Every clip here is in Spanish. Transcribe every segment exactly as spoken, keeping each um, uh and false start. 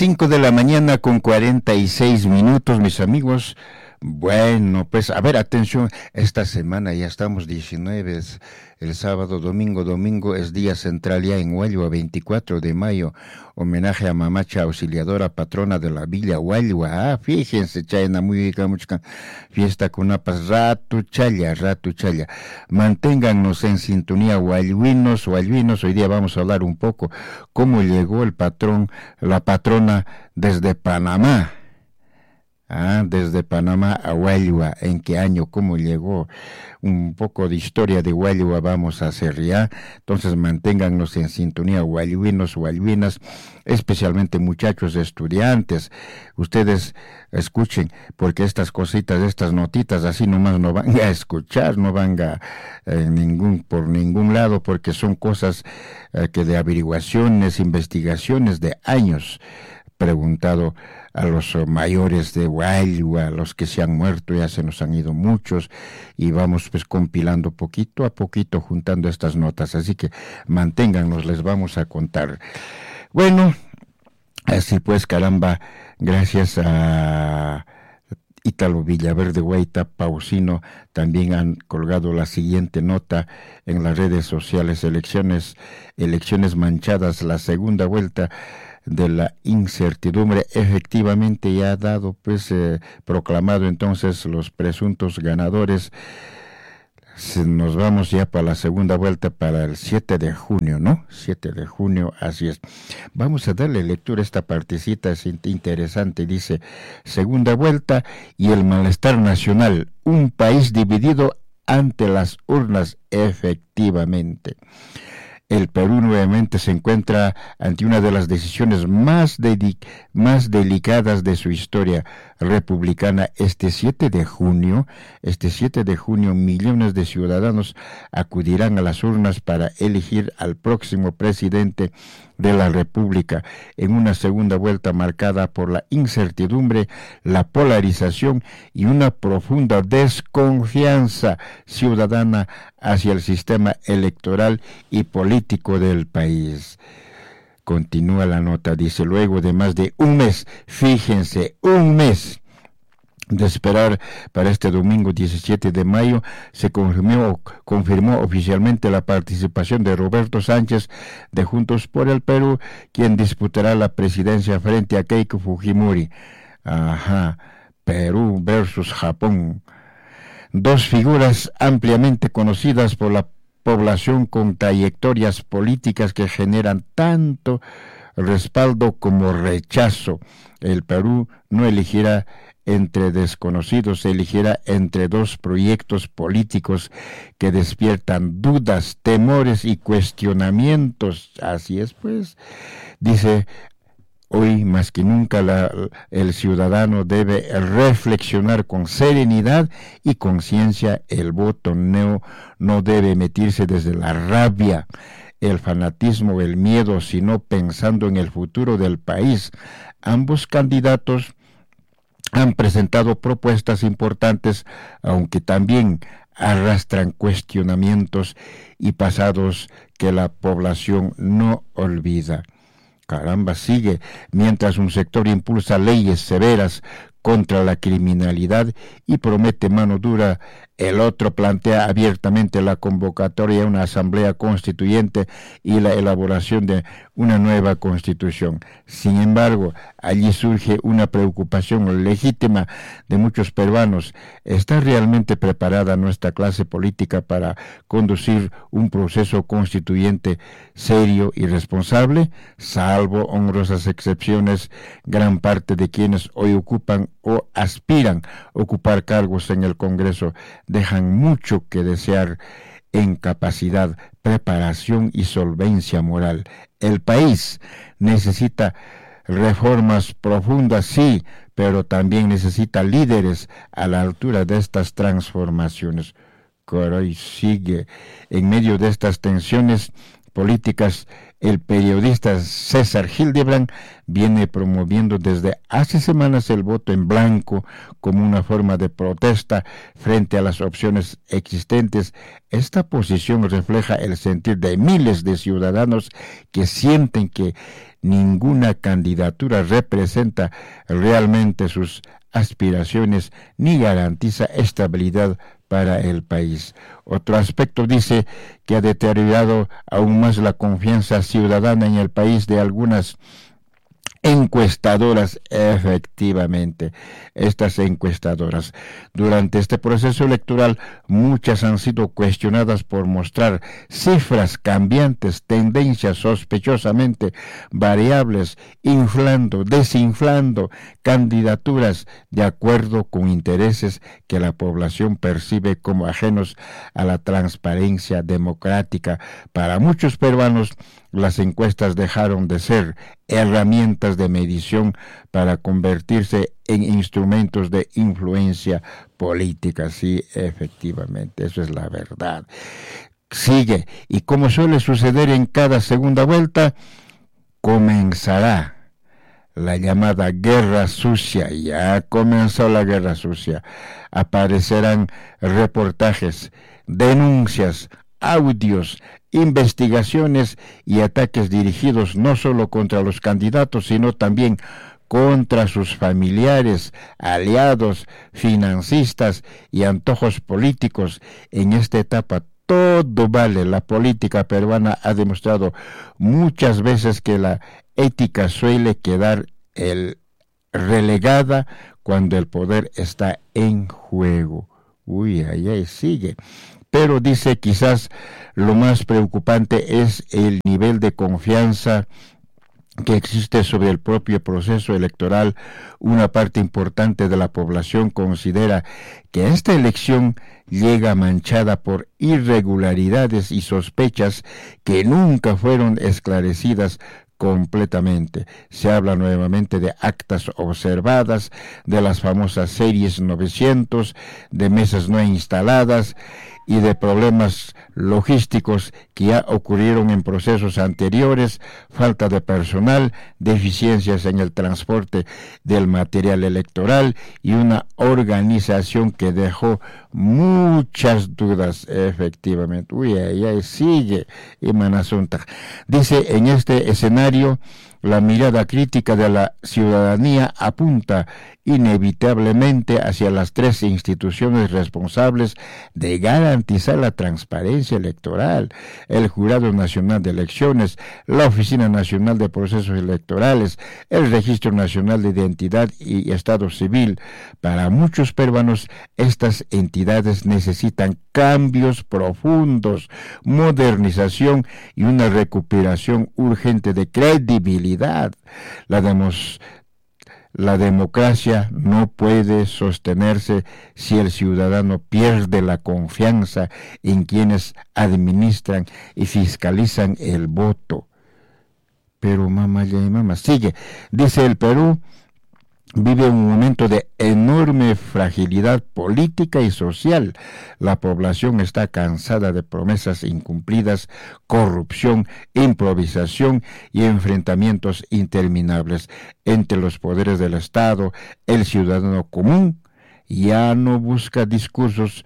Cinco de la mañana con cuarenta y seis minutos, mis amigos. Bueno, pues, a ver, atención, esta semana ya estamos diecinueve, es el sábado, domingo, domingo es día central ya en Hualua, veinticuatro de mayo, homenaje a Mamacha, auxiliadora patrona de la Villa Hualua. Ah, fíjense, chayna, muy mucha fiesta con apas, rato chaya, rato chaya. Manténgannos en sintonía, hualhuinos, hualhuinos, hoy día vamos a hablar un poco cómo llegó el patrón, la patrona desde Panamá. Ah, desde Panamá a Hualua, ¿en qué año? ¿Cómo llegó? Un poco de historia de Hualua vamos a hacer ya. Entonces manténgannos en sintonía, hualhuinos, hualhuinas, especialmente muchachos estudiantes. Ustedes escuchen, porque estas cositas, estas notitas, así nomás no van a escuchar, no van a eh, ningún, por ningún lado, porque son cosas eh, que de averiguaciones, investigaciones de años. Preguntado a los mayores de Hualua, a los que se han muerto, ya se nos han ido muchos, y vamos pues compilando poquito a poquito, juntando estas notas, así que manténgannos, les vamos a contar. Bueno, así pues, caramba, gracias a Ítalo Villaverde Guaita, Pausino, también han colgado la siguiente nota en las redes sociales: elecciones, elecciones manchadas, la segunda vuelta de la incertidumbre efectivamente ya ha dado, pues, eh, proclamado entonces los presuntos ganadores. Nos vamos ya para la segunda vuelta para el siete de junio, ¿no? siete de junio, así es. Vamos a darle lectura a esta partecita, es interesante, dice: segunda vuelta y el malestar nacional, un país dividido ante las urnas, efectivamente. El Perú nuevamente se encuentra ante una de las decisiones más, dedic- más delicadas de su historia republicana. Este siete de junio, este siete de junio, millones de ciudadanos acudirán a las urnas para elegir al próximo presidente de la República, en una segunda vuelta marcada por la incertidumbre, la polarización y una profunda desconfianza ciudadana hacia el sistema electoral y político del país. Continúa la nota, dice: luego de más de un mes, fíjense, un mes de esperar para este domingo diecisiete de mayo, se confirmó, confirmó oficialmente la participación de Roberto Sánchez de Juntos por el Perú, quien disputará la presidencia frente a Keiko Fujimori. Ajá, Perú versus Japón. Dos figuras ampliamente conocidas por la población con trayectorias políticas que generan tanto respaldo como rechazo. El Perú no elegirá entre desconocidos, se eligiera entre dos proyectos políticos que despiertan dudas, temores y cuestionamientos. Así es, pues, dice: hoy más que nunca la, el ciudadano debe reflexionar con serenidad y conciencia. El voto no, no debe emitirse desde la rabia, el fanatismo, el miedo, sino pensando en el futuro del país. Ambos candidatos han presentado propuestas importantes, aunque también arrastran cuestionamientos y pasados que la población no olvida. Caramba, sigue, mientras un sector impulsa leyes severas contra la criminalidad y promete mano dura, el otro plantea abiertamente la convocatoria de una asamblea constituyente y la elaboración de una nueva constitución. Sin embargo, allí surge una preocupación legítima de muchos peruanos. ¿Está realmente preparada nuestra clase política para conducir un proceso constituyente serio y responsable? Salvo honrosas excepciones, gran parte de quienes hoy ocupan o aspiran a ocupar cargos en el Congreso dejan mucho que desear en capacidad, preparación y solvencia moral. El país necesita reformas profundas, sí, pero también necesita líderes a la altura de estas transformaciones. Caray, sigue. En medio de estas tensiones, políticas, el periodista César Hildebrand viene promoviendo desde hace semanas el voto en blanco como una forma de protesta frente a las opciones existentes. Esta posición refleja el sentir de miles de ciudadanos que sienten que ninguna candidatura representa realmente sus aspiraciones ni garantiza estabilidad para el país. Otro aspecto dice que ha deteriorado aún más la confianza ciudadana en el país de algunas encuestadoras. Efectivamente, estas encuestadoras durante este proceso electoral, muchas han sido cuestionadas por mostrar cifras cambiantes, tendencias sospechosamente variables, inflando, desinflando candidaturas de acuerdo con intereses que la población percibe como ajenos a la transparencia democrática. Para muchos peruanos, las encuestas dejaron de ser herramientas de medición para convertirse en instrumentos de influencia política. Sí, efectivamente, eso es la verdad. Sigue, y como suele suceder en cada segunda vuelta, comenzará la llamada guerra sucia. Ya comenzó la guerra sucia. Aparecerán reportajes, denuncias, audios, investigaciones y ataques dirigidos no solo contra los candidatos, sino también contra sus familiares, aliados, financistas y antojos políticos. En esta etapa todo vale. La política peruana ha demostrado muchas veces que la ética suele quedar el, relegada cuando el poder está en juego. Uy, ahí, ahí sigue. Pero dice, quizás lo más preocupante es el nivel de confianza que existe sobre el propio proceso electoral. Una parte importante de la población considera que esta elección llega manchada por irregularidades y sospechas que nunca fueron esclarecidas completamente. Se habla nuevamente de actas observadas, de las famosas series novecientos, de mesas no instaladas y de problemas logísticos que ya ocurrieron en procesos anteriores, falta de personal, deficiencias en el transporte del material electoral y una organización que dejó muchas dudas. Efectivamente. Uy, ahí, ahí sigue Imanasunta. Dice, en este escenario, la mirada crítica de la ciudadanía apunta inevitablemente hacia las tres instituciones responsables de garantizar la transparencia electoral: el Jurado Nacional de Elecciones, la Oficina Nacional de Procesos Electorales, el Registro Nacional de Identidad y Estado Civil. Para muchos peruanos, estas entidades necesitan cambios profundos, modernización y una recuperación urgente de credibilidad. La demos La democracia no puede sostenerse si el ciudadano pierde la confianza en quienes administran y fiscalizan el voto. Pero mamá, ya mamá, sigue. Dice, el Perú vive un momento de enorme fragilidad política y social. La población está cansada de promesas incumplidas, corrupción, improvisación y enfrentamientos interminables entre los poderes del Estado. El ciudadano común ya no busca discursos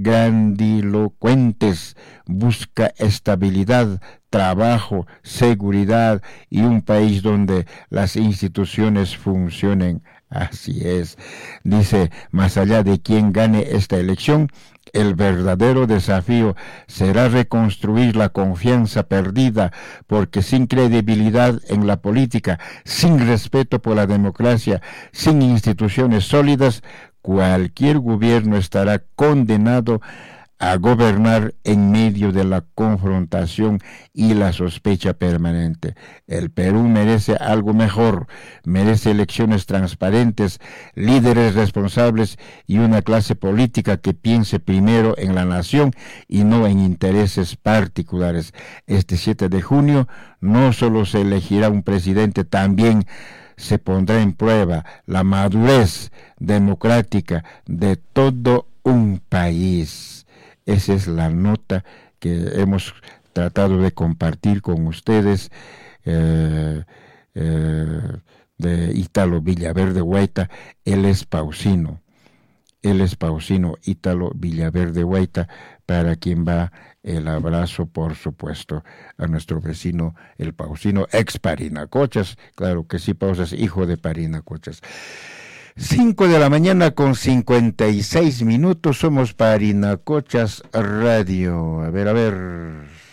grandilocuentes, busca estabilidad, trabajo, seguridad y un país donde las instituciones funcionen. Así es. Dice, más allá de quién gane esta elección, el verdadero desafío será reconstruir la confianza perdida, porque sin credibilidad en la política, sin respeto por la democracia, sin instituciones sólidas, cualquier gobierno estará condenado a gobernar en medio de la confrontación y la sospecha permanente. El Perú merece algo mejor, merece elecciones transparentes, líderes responsables y una clase política que piense primero en la nación y no en intereses particulares. Este siete de junio no solo se elegirá un presidente, también se pondrá en prueba la madurez democrática de todo un país. Esa es la nota que hemos tratado de compartir con ustedes, eh, eh, de Ítalo Villaverde Huayta. Él es pausino, él es pausino, Ítalo Villaverde Huayta, para quien va el abrazo, por supuesto, a nuestro vecino, el pausino, ex Parinacochas. Claro que sí, Pausas, hijo de Parinacochas. Cinco de la mañana con cincuenta y seis minutos, somos Parinacochas Radio. A ver, a ver...